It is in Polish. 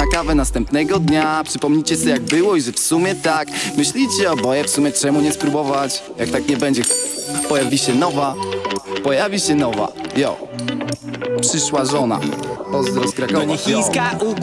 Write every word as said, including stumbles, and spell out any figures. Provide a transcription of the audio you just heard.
na kawę następnego dnia. Przypomnijcie sobie jak było i że w sumie tak. Myślicie oboje w sumie czemu nie spróbować? Jak tak nie będzie, pojawi się nowa. Pojawi się nowa, yo. Przyszła żona. Pozdro z Krakowa. To nie chińska